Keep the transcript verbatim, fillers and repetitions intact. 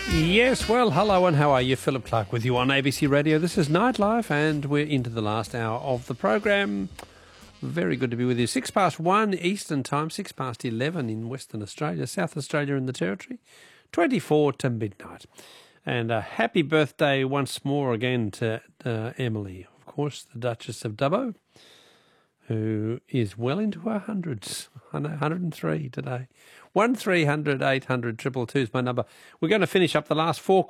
Yes, well, hello and how are you? Philip Clark with you on A B C Radio. This is Nightlife and we're into the last hour of the program. Very good to be with you. Six past one Eastern time, six past eleven in Western Australia, South Australia and the Territory, twenty-four to midnight. And a happy birthday once more again to uh, Emily, of course, the Duchess of Dubbo, who is well into her hundreds. I know, one hundred and three today. one three hundred eight hundred two two two is my number. We're going to finish up the last four